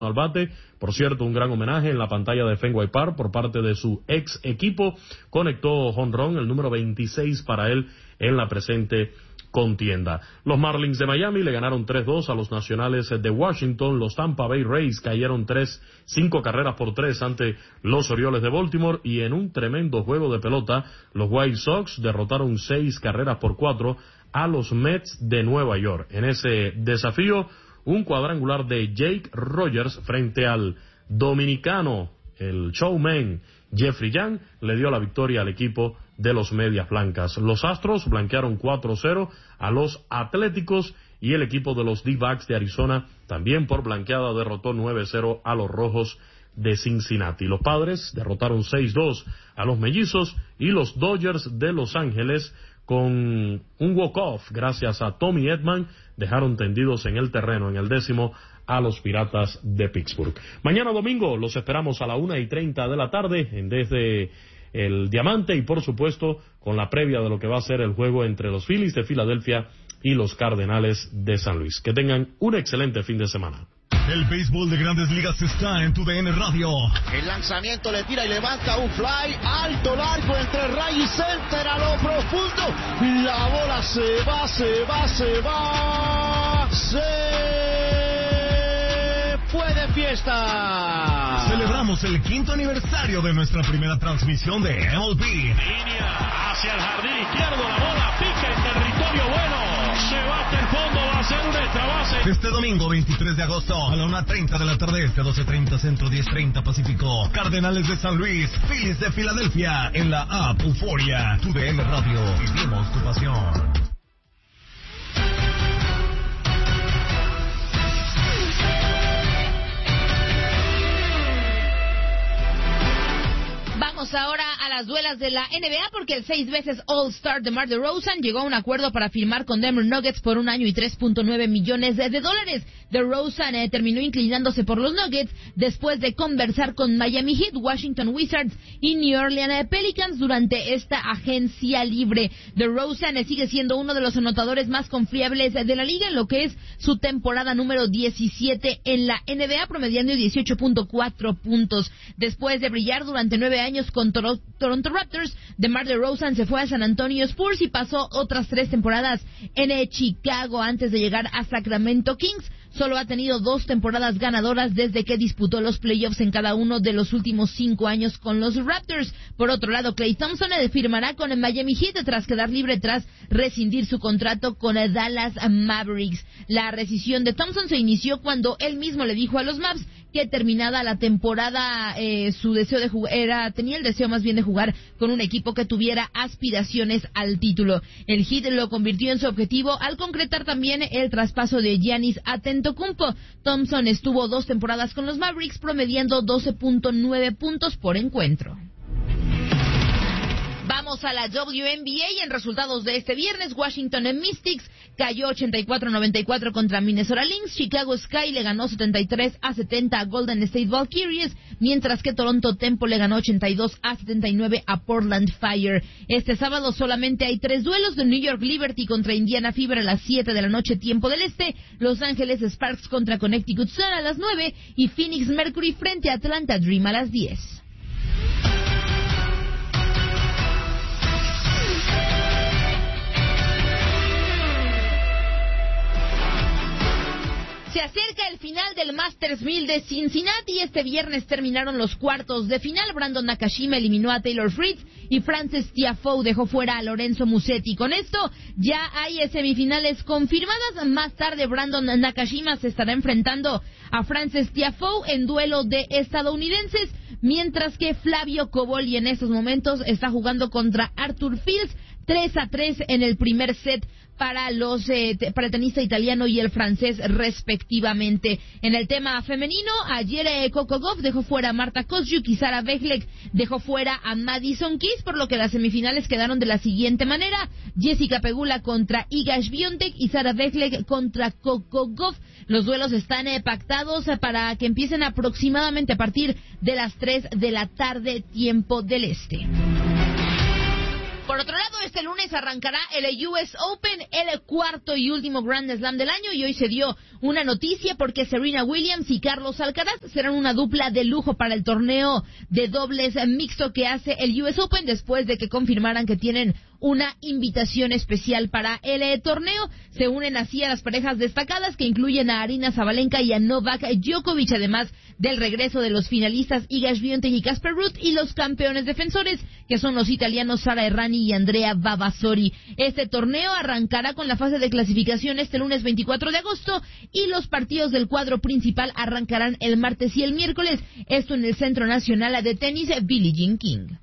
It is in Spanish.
al bate. Por cierto, un gran homenaje en la pantalla de Fenway Park por parte de su ex equipo. Conectó jonrón, el número 26 para él en la presente contienda. Los Marlins de Miami le ganaron 3-2 a los Nacionales de Washington. Los Tampa Bay Rays cayeron 5 carreras por 3 ante los Orioles de Baltimore, y en un tremendo juego de pelota, los White Sox derrotaron 6 carreras por 4 a los Mets de Nueva York. En ese desafío, un cuadrangular de Jake Rogers frente al dominicano, el showman Jeffrey Young, le dio la victoria al equipo de los Medias Blancas. Los Astros blanquearon 4-0 a los Atléticos, y el equipo de los D-backs de Arizona, también por blanqueada, derrotó 9-0 a los Rojos de Cincinnati. Los Padres derrotaron 6-2 a los Mellizos, y los Dodgers de Los Ángeles, con un walk-off gracias a Tommy Edman, dejaron tendidos en el terreno en el 10º a los Piratas de Pittsburgh. Mañana domingo los esperamos a la 1:30 de la tarde desde el Diamante, y por supuesto con la previa de lo que va a ser el juego entre los Phillies de Filadelfia y los Cardenales de San Luis. Que tengan un excelente fin de semana. El béisbol de Grandes Ligas está en tu DN Radio. El lanzamiento le tira y levanta un fly alto, largo, entre right y center, a lo profundo. La bola se va. Se fue de fiesta. Celebramos el 5º aniversario de nuestra primera transmisión de MLB. Línea hacia el jardín izquierdo, la bola pica en territorio bueno. Se va hasta el fondo, va a ser una extra base. Este domingo 23 de agosto a la 1:30 de la tarde, 12:30 Centro, 10:30 Pacífico. Cardenales de San Luis, Phillies de Filadelfia, en la app Euforia. Tu DN Radio, vivimos tu pasión. Vamos ahora a las duelas de la NBA, porque el 6 veces All-Star DeMar DeRozan llegó a un acuerdo para firmar con Denver Nuggets por 1 año y $3.9 millones. DeRozan terminó inclinándose por los Nuggets después de conversar con Miami Heat, Washington Wizards y New Orleans Pelicans durante esta agencia libre. DeRozan sigue siendo uno de los anotadores más confiables de la liga en lo que es su temporada número 17 en la NBA, promediando 18.4 puntos. Después de brillar durante 9 años con Toronto Raptors, DeMar DeRozan se fue a San Antonio Spurs y pasó otras 3 temporadas en Chicago antes de llegar a Sacramento Kings. Solo ha tenido 2 temporadas ganadoras desde que disputó los playoffs en cada uno de los últimos 5 años con los Raptors. Por otro lado, Klay Thompson firmará con el Miami Heat tras quedar libre tras rescindir su contrato con el Dallas Mavericks. La rescisión de Thompson se inició cuando él mismo le dijo a los Mavs que terminada la temporada su deseo de jugar tenía el deseo más bien de jugar con un equipo que tuviera aspiraciones al título. El Heat lo convirtió en su objetivo al concretar también el traspaso de Giannis Antetokounmpo. Thompson estuvo 2 temporadas con los Mavericks promediando 12.9 puntos por encuentro. Vamos a la WNBA en resultados de este viernes. Washington Mystics cayó 84-94 contra Minnesota Lynx. Chicago Sky le ganó 73-70 a Golden State Valkyries, mientras que Toronto Tempo le ganó 82-79 a Portland Fire. Este sábado solamente hay 3 duelos: de New York Liberty contra Indiana Fever a las 7 de la noche, tiempo del este; Los Ángeles Sparks contra Connecticut Sun a las 9 y Phoenix Mercury frente a Atlanta Dream a las 10. Se acerca el final del Masters 1000 de Cincinnati. Este viernes terminaron los cuartos de final. Brandon Nakashima eliminó a Taylor Fritz y Frances Tiafoe dejó fuera a Lorenzo Musetti. Con esto ya hay semifinales confirmadas. Más tarde Brandon Nakashima se estará enfrentando a Frances Tiafoe en duelo de estadounidenses, mientras que Flavio Cobolli en estos momentos está jugando contra Arthur Fields. 3-3 en el primer set para el tenista italiano y el francés respectivamente. En el tema femenino, ayer Coco Gauff dejó fuera a Marta Kostyuk y Sara Bechlek dejó fuera a Madison Keys, por lo que las semifinales quedaron de la siguiente manera: Jessica Pegula contra Iga Swiatek y Sara Bechlek contra Coco Gauff. Los duelos están pactados para que empiecen aproximadamente a partir de las 3 de la tarde, tiempo del este. Por otro lado, este lunes arrancará el US Open, el cuarto y último Grand Slam del año, y hoy se dio una noticia porque Serena Williams y Carlos Alcaraz serán una dupla de lujo para el torneo de dobles mixto que hace el US Open, después de que confirmaran que tienen una invitación especial para el torneo. Se unen así a las parejas destacadas que incluyen a Aryna Sabalenka y a Novak Djokovic, además del regreso de los finalistas Iga Swiatek y Casper Ruud, y los campeones defensores, que son los italianos Sara Errani y Andrea Vavasori. Este torneo arrancará con la fase de clasificación este lunes 24 de agosto, y los partidos del cuadro principal arrancarán el martes y el miércoles, esto en el Centro Nacional de Tenis Billie Jean King.